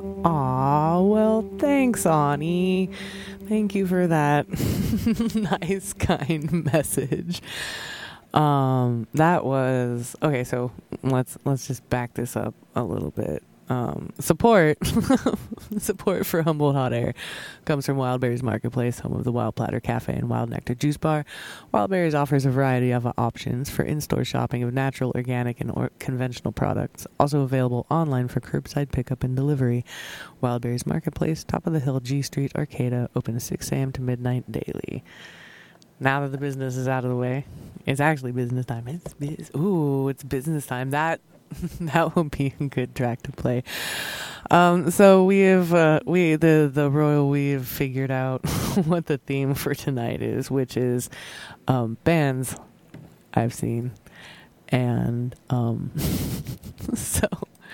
Aw, well, thanks, Ani. Thank you for that nice, kind message. That was okay. So let's just back this up a little bit. Support for Humboldt Hot Air comes from Wild Berries Marketplace, home of the Wild Platter Cafe and Wild Nectar Juice Bar. Wild Berries offers a variety of options for in-store shopping of natural, organic, and conventional products. Also available online for curbside pickup and delivery. Wild Berries Marketplace, top of the hill, G Street, Arcata, open 6 a.m. to midnight daily. Now that the business is out of the way, it's actually business time. It's business time. That would be a good track to play. So we have the Royal, we've figured out what the theme for tonight is, which is bands I've seen, and so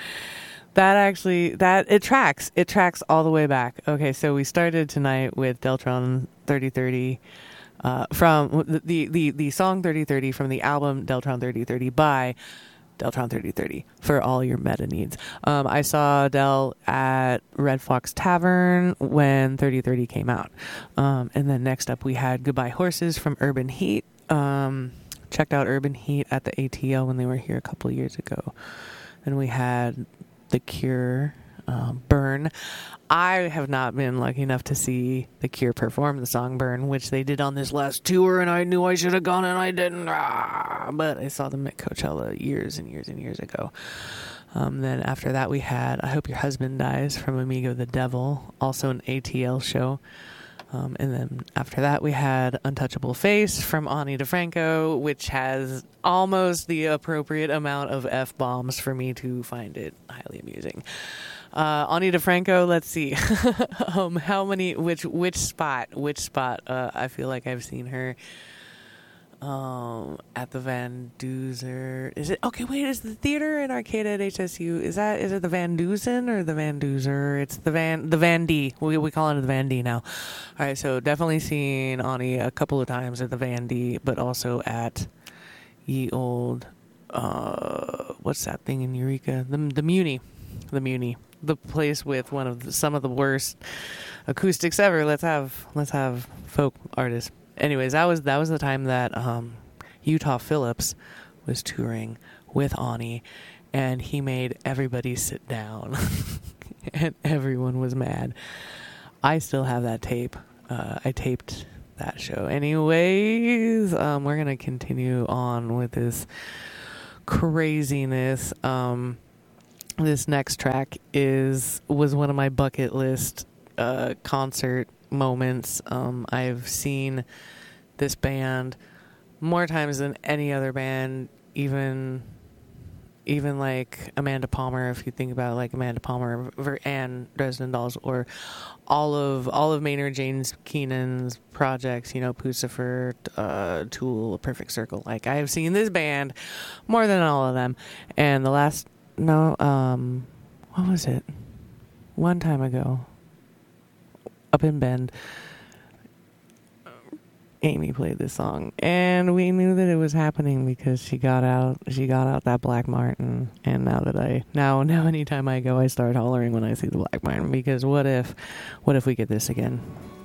it tracks all the way back. Okay, so we started tonight with Deltron 3030. From the song 3030 from the album Deltron 3030 by Deltron 3030 for all your meta needs. I saw Del at Red Fox Tavern when 3030 came out. And then next up we had Goodbye Horses from Urban Heat. Checked out Urban Heat at the ATL when they were here a couple years ago. Then we had The Cure, Burn. I have not been lucky enough to see The Cure perform the song Burn, which they did on this last tour, and I knew I should have gone and I didn't. But I saw them at Coachella years and years and years ago. Then after that we had I Hope Your Husband Dies from Amigo the Devil, also an ATL show. And then after that we had Untouchable Face from Ani DeFranco, which has almost the appropriate amount of F-bombs for me to find it highly amusing. Ani DeFranco, let's see. How many, which spot, I feel like I've seen her, at the Van Duzer. Is it, okay, wait, is the theater in Arcata at HSU, is it the Van Duzen or the Van Duzer? It's the Van D. We call it the Van D now. Alright, so definitely seen Ani a couple of times at the Van D, but also at ye old, what's that thing in Eureka? The Muni. The place with some of the worst acoustics ever. Let's have folk artists. Anyways, that was the time that Utah Phillips was touring with Ani, and he made everybody sit down, and everyone was mad. I still have that tape. I taped that show. Anyways, we're gonna continue on with this craziness. This next track was one of my bucket list concert moments. I've seen this band more times than any other band, even like Amanda Palmer, if you think about like Amanda Palmer and Dresden Dolls, or all of Maynard James Keenan's projects, Pucifer, Tool, Perfect Circle. Like, I have seen this band more than all of them. And what was it? One time ago, up in Bend, Amy played this song, and we knew that it was happening because she got out that Black Martin. And now anytime I go, I start hollering when I see the Black Martin, because what if we get this again?